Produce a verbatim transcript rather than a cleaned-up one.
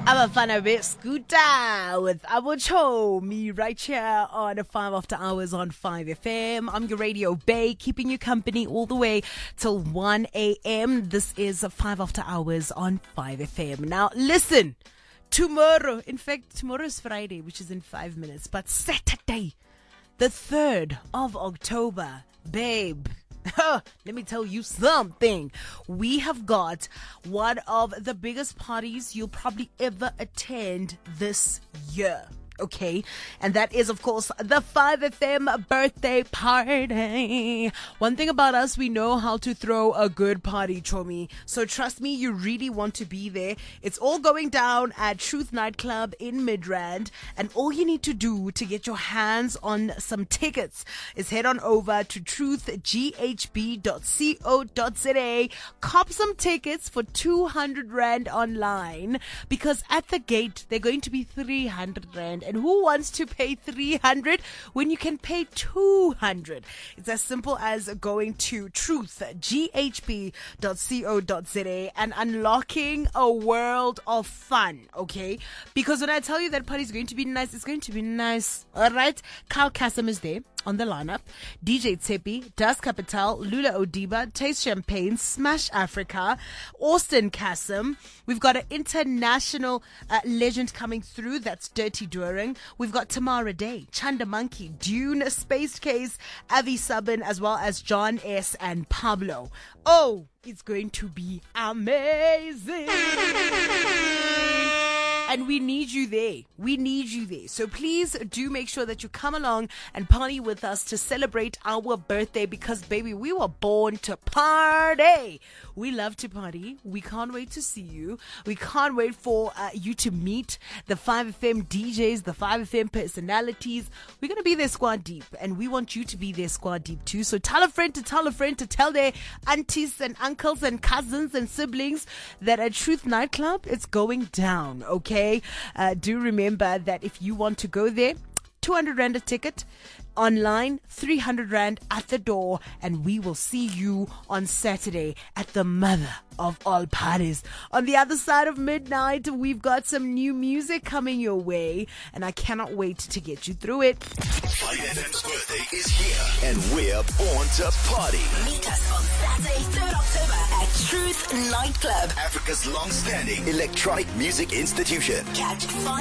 Abafana be Scooter with Abocho, me right here on five After Hours on five F M. I'm your radio bae, keeping you company all the way till one a.m. This is five After Hours on five F M. Now listen, tomorrow, in fact tomorrow is Friday, which is in five minutes, but Saturday, the third of October, babe, let me tell you something. We have got one of the biggest parties you'll probably ever attend this year. Okay, and that is, of course, the five F M birthday party. One thing about us, we know how to throw a good party, Chomi. So trust me, you really want to be there. It's all going down at Truth Nightclub in Midrand, and all you need to do to get your hands on some tickets is head on over to truth g h b dot co dot z a. Cop some tickets for two hundred rand online, because at the gate they're going to be three hundred rand. And who wants to pay three hundred when you can pay two hundred? It's as simple as going to truth g h b dot co dot z a and unlocking a world of fun, okay? Because when I tell you that party is going to be nice, it's going to be nice, all right? Carl Kassam is there on the lineup. D J Tsepi, Das Capital, Lula Odiba, Taste Champagne, Smash Africa, Austin Kassam. We've got an international uh, legend coming through. That's Dirty During. We've got Tamara Day, Chanda Monkey, Dune, Space Case, Avi Sabin, as well as John S. and Pablo. Oh, it's going to be amazing. And we need you there. We need you there. So please do make sure that you come along and party with us to celebrate our birthday, because, baby, we were born to party. We love to party. We can't wait to see you. We can't wait for uh, you to meet the five F M D Js, the five F M personalities. We're going to be there squad deep, and we want you to be there squad deep too. So tell a friend to tell a friend to tell their aunties and uncles and cousins and siblings that at Truth Nightclub, it's going down, okay? Uh, do remember that if you want to go there, two hundred rand a ticket, online, three hundred rand at the door, and we will see you on Saturday at the mother of all parties. On the other side of midnight, we've got some new music coming your way, and I cannot wait to get you through it. five F M's birthday is here, and we're born to party. Meet us on Saturday, third of October at Truth Nightclub, Africa's long-standing electronic music institution. Catch